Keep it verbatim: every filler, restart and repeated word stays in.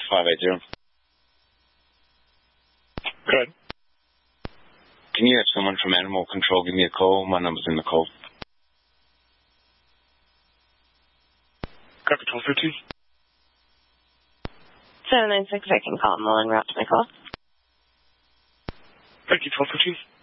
five eight zero. Good. Can you have someone from Animal Control give me a call? My number's in the call. Copy twelve fifty. seven nine six, I can call. I'm en route to my call. Thank you, twelve fifty.